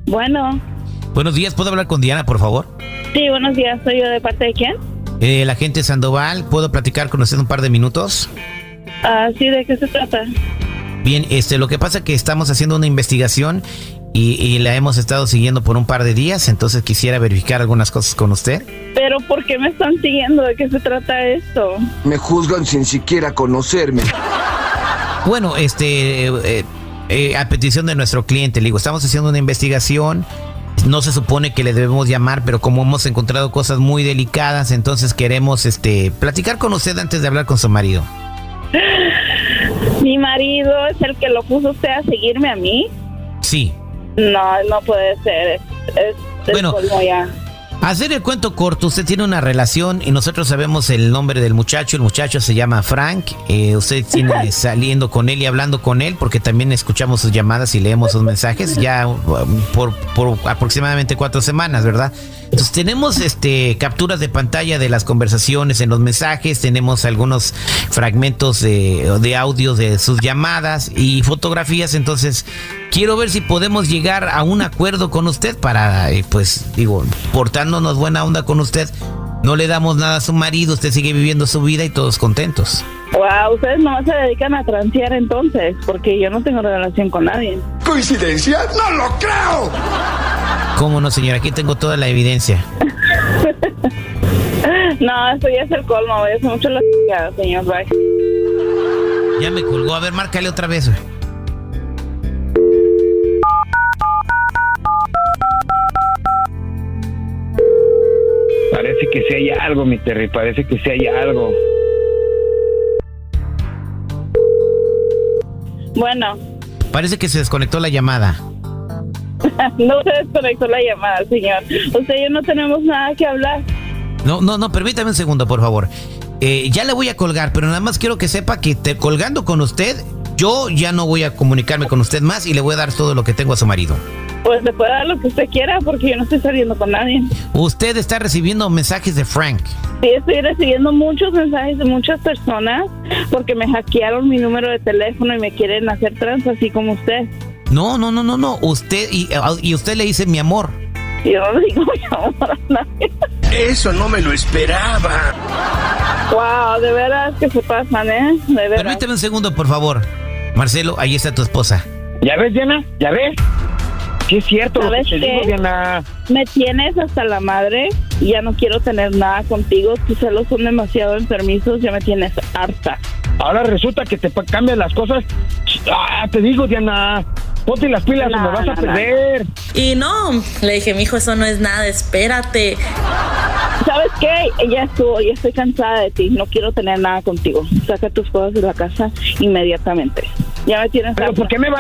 Bueno. Buenos días, ¿puedo hablar con Diana, por favor? Sí, buenos días, ¿soy yo de parte de quién? El agente Sandoval, ¿puedo platicar con usted un par de minutos? Sí, ¿de qué se trata? Bien, lo que pasa es que estamos haciendo una investigación y la hemos estado siguiendo por un par de días, entonces quisiera verificar algunas cosas con usted. ¿Pero por qué me están siguiendo? ¿De qué se trata esto? Me juzgan sin siquiera conocerme. Bueno, a petición de nuestro cliente, le digo, estamos haciendo una investigación. No se supone que le debemos llamar, pero como hemos encontrado cosas muy delicadas, entonces queremos platicar con usted antes de hablar con su marido. ¿Mi marido es el que lo puso usted a seguirme a mí? Sí. No puede ser. Bueno, ya. Hacer el cuento corto, usted tiene una relación y nosotros sabemos el nombre del muchacho. El muchacho se llama Frank. Usted tiene saliendo con él y hablando con él porque también escuchamos sus llamadas y leemos sus mensajes ya por aproximadamente 4 semanas, ¿verdad? Entonces tenemos capturas de pantalla de las conversaciones en los mensajes, tenemos algunos fragmentos de audio de sus llamadas y fotografías. Entonces quiero ver si podemos llegar a un acuerdo con usted para, portándonos buena onda con usted. No le damos nada a su marido, usted sigue viviendo su vida y todos contentos. Wow, ustedes no se dedican a transear entonces, porque yo no tengo relación con nadie. ¿Coincidencia? ¡No lo creo! ¿Cómo no, señora? Aquí tengo toda la evidencia. No, eso ya es el colmo, es mucho la señor. Bye. Ya me colgó, a ver, márcale otra vez, güey. Parece que sí hay algo, mi Terry, parece que sí hay algo. Bueno. Parece que se desconectó la llamada. No se desconectó la llamada, señor. Usted y yo no tenemos nada que hablar. No, permítame un segundo, por favor. Ya le voy a colgar, pero nada más quiero que sepa que colgando con usted, yo ya no voy a comunicarme con usted más y le voy a dar todo lo que tengo a su marido. Pues le puede dar lo que usted quiera porque yo no estoy saliendo con nadie. Usted está recibiendo mensajes de Frank. Sí, estoy recibiendo muchos mensajes de muchas personas porque me hackearon mi número de teléfono y me quieren hacer trans así como usted. No. Usted, y usted le dice mi amor. Yo no le digo mi amor a nadie. Eso no me lo esperaba. Wow, de veras que se pasan, ¿eh? De veras. Permíteme un segundo, por favor. Marcelo, ahí está tu esposa. ¿Ya ves, Diana? ¿Ya ves? Sí es cierto lo que te digo, Diana. Me tienes hasta la madre y ya no quiero tener nada contigo. Tus celos son demasiado enfermizos, ya me tienes harta. Ahora resulta que te cambian las cosas. Te digo, Diana, ponte las pilas o me vas a perder. Y no, le dije, mijo, eso no es nada, espérate. ¿Sabes qué? Ya estoy cansada de ti. No quiero tener nada contigo. Saca tus cosas de la casa inmediatamente. Ya me tienes harta. ¿Pero por qué me